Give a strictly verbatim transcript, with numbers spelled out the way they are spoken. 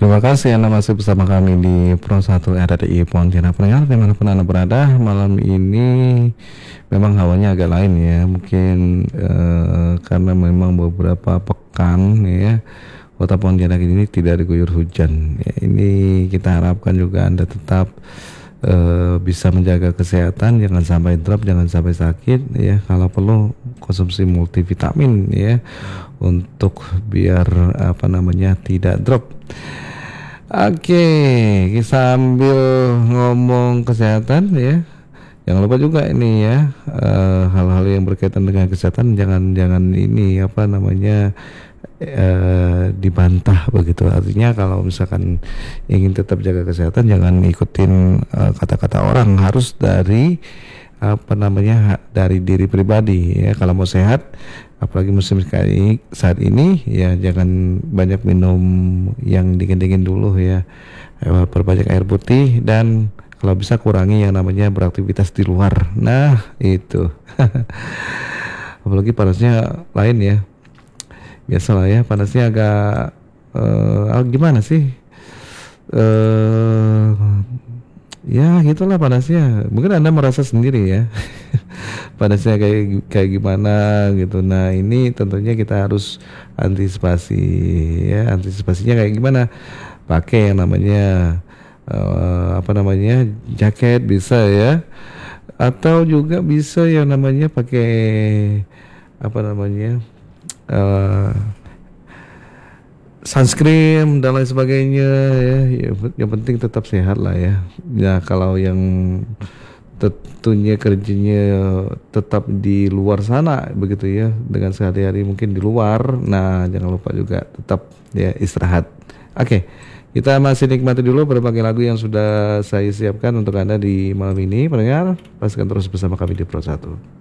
Terima kasih Anda masih bersama kami di Pro satu R R I Pontianak. Pendengar dimanapun Anda berada, malam ini memang hawanya agak lain ya. Mungkin eh, karena memang beberapa pekan ya Kota Pontianak ini tidak diguyur hujan ya. Ini kita harapkan juga Anda tetap eh, bisa menjaga kesehatan, jangan sampai drop, jangan sampai sakit ya. Kalau perlu konsumsi multivitamin ya untuk biar apa namanya tidak drop. Oke, kita sambil ngomong kesehatan ya. Jangan lupa juga ini ya, eh, hal-hal yang berkaitan dengan kesehatan jangan jangan ini apa namanya eh, dibantah begitu. Artinya kalau misalkan ingin tetap jaga kesehatan jangan ikutin eh, kata-kata orang, harus dari apa namanya dari diri pribadi ya. Kalau mau sehat, apalagi musim sekali saat ini ya, jangan banyak minum yang dingin-dingin dulu ya. Eh, perbanyak air putih dan kalau bisa kurangi yang namanya beraktivitas di luar. Nah itu apalagi panasnya lain ya, biasalah ya, panasnya agak eh, ah, gimana sih eh ya gitulah panasnya. Mungkin Anda merasa sendiri ya panasnya kayak kayak gimana gitu. Nah ini tentunya kita harus antisipasi ya. Antisipasinya kayak gimana? Pakai yang namanya eh, apa namanya jaket bisa ya, atau juga bisa yang namanya pakai apa namanya eh, sunscreen dan lain sebagainya ya. Ya, yang penting tetap sehat lah ya. Ya kalau yang tentunya kerjanya tetap di luar sana begitu ya, dengan sehari-hari mungkin di luar. Nah jangan lupa juga tetap ya istirahat. Oke, kita masih nikmati dulu berbagai lagu yang sudah saya siapkan untuk Anda di malam ini. Pendengar, pastikan terus bersama kami di Pro satu.